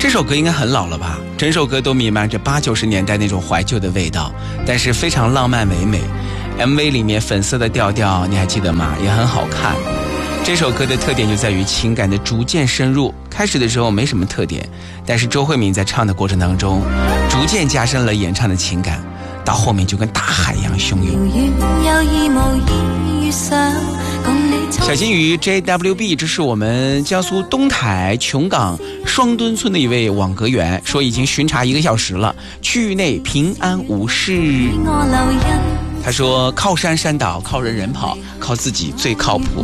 这首歌应该很老了吧，整首歌都弥漫着80、90年代那种怀旧的味道，但是非常浪漫唯美。 MV 里面粉色的调调你还记得吗？也很好看。这首歌的特点就在于情感的逐渐深入，开始的时候没什么特点，但是周慧敏在唱的过程当中逐渐加深了演唱的情感，到后面就跟大海一样汹涌。小金鱼 JWB， 这是我们江苏东台琼港双墩村的一位网格员，说已经巡查1个小时了，区域内平安无事。他说靠山山倒，靠人人跑，靠自己最靠谱。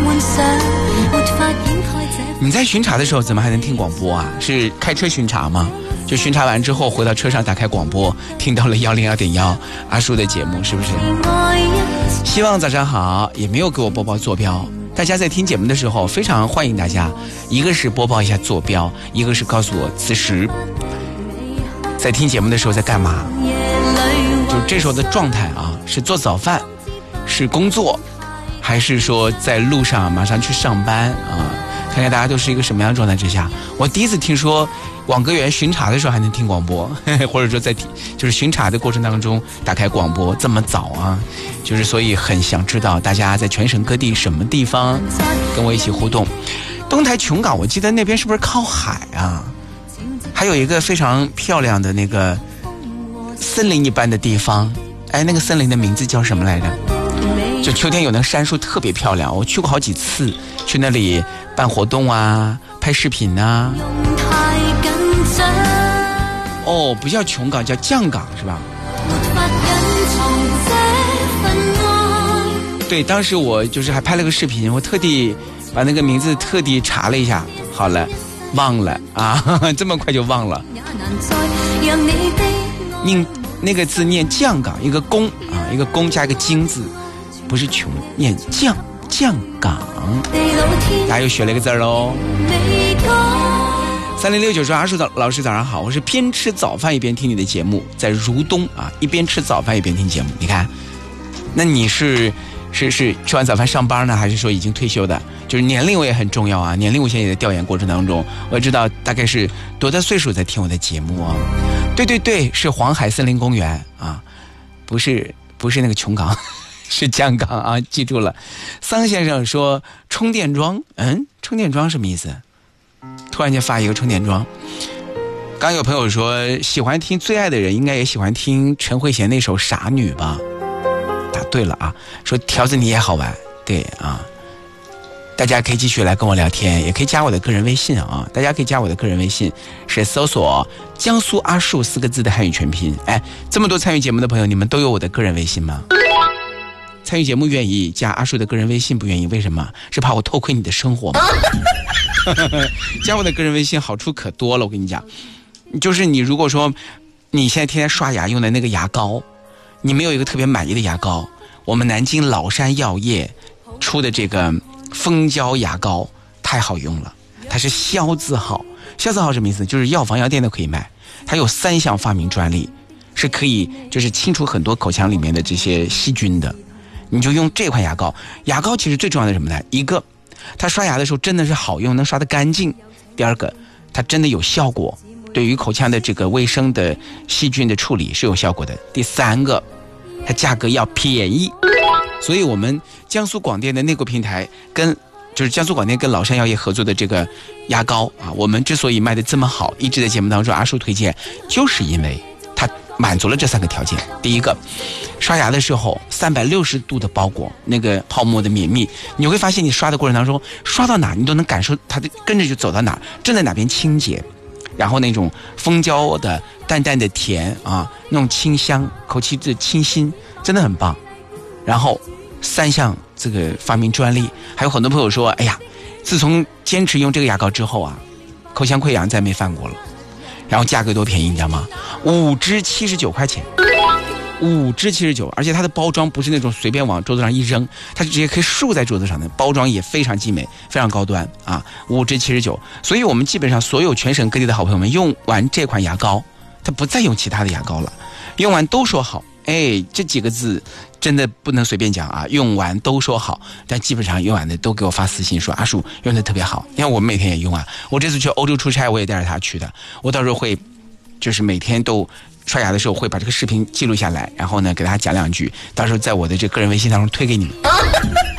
你在巡查的时候怎么还能听广播啊？是开车巡查吗？就巡查完之后回到车上打开广播，听到了102.1阿叔的节目，是不是？希望早上好，也没有给我播报坐标。大家在听节目的时候非常欢迎大家，一个是播报一下坐标，一个是告诉我此时在听节目的时候在干嘛，就这时候的状态啊，是做早饭，是工作，还是说在路上马上去上班啊？看看大家都是一个什么样的状态之下。我第一次听说网格员巡查的时候还能听广播，或者说在就是巡查的过程当中打开广播，这么早啊？就是所以很想知道大家在全省各地什么地方跟我一起互动。东台琼港，我记得那边是不是靠海啊？还有一个非常漂亮的那个森林一般的地方，哎，那个森林的名字叫什么来着？就秋天有那个杉树特别漂亮，我去过好几次，去那里办活动啊，拍视频啊。哦，不叫琼港，叫降港是吧？对，当时我就是还拍了个视频，我特地把那个名字特地查了一下，好了，忘了啊，这么快就忘了。那个字念降港，一个弓啊，一个弓加一个金字，不是穷，念降港。大家又学了一个字喽。3069说阿树老师早上好，我是边吃早饭一边听你的节目，在如东啊，一边吃早饭一边听节目。你看，那你是吃完早饭上班呢，还是说已经退休的？就是年龄我也很重要啊，年龄我现在也在调研过程当中，我也知道大概是多大岁数在听我的节目啊。对，是黄海森林公园啊，不是那个琼港，是降港啊，记住了。桑先生说充电桩，充电桩什么意思？突然间发一个充电桩。刚有朋友说喜欢听最爱的人应该也喜欢听陈慧娴那首傻女吧，答对了啊。说条子你也好玩，对啊，大家可以继续来跟我聊天，也可以加我的个人微信啊。大家可以加我的个人微信，是搜索江苏阿树4个字的汉语全拼。哎，这么多参与节目的朋友，你们都有我的个人微信吗？参与节目愿意，加阿树的个人微信不愿意，为什么？是怕我偷窥你的生活吗？加我的个人微信好处可多了，我跟你讲，就是你如果说你现在天天刷牙用的那个牙膏，你没有一个特别满意的牙膏，我们南京老山药业出的这个蜂胶牙膏太好用了，它是消字号。消字号什么意思？就是药房药店都可以卖，它有3项发明专利，是可以就是清除很多口腔里面的这些细菌的。你就用这款牙膏，牙膏其实最重要的是什么呢？一个，它刷牙的时候真的是好用，能刷得干净；第二个，它真的有效果，对于口腔的这个卫生的细菌的处理是有效果的；第三个，它价格要便宜。所以我们江苏广电的内购平台就是江苏广电跟老山药业合作的这个牙膏啊，我们之所以卖的这么好，一直在节目当中阿叔推荐，就是因为它满足了这3个条件。第一个，刷牙的时候360度的包裹，那个泡沫的绵密，你会发现你刷的过程当中，刷到哪你都能感受它跟着就走到哪，正在哪边清洁，然后那种蜂胶的淡淡的甜啊，那种清香，口气的清新，真的很棒。然后3项这个发明专利，还有很多朋友说，哎呀，自从坚持用这个牙膏之后啊，口腔溃疡再没犯过了。然后价格多便宜你知道吗？5支79块钱，5支79，而且它的包装不是那种随便往桌子上一扔，它是直接可以竖在桌子上的，包装也非常精美，非常高端啊，5支79。所以我们基本上所有全省各地的好朋友们用完这款牙膏，他不再用其他的牙膏了，用完都说好。 哎，这几个字真的不能随便讲啊，用完都说好，但基本上用完的都给我发私信说阿树用的特别好。你看我们每天也用啊，我这次去欧洲出差我也带着它去的，我到时候会就是每天都刷牙的时候会把这个视频记录下来，然后呢给大家讲两句，到时候在我的这个人微信当中推给你们。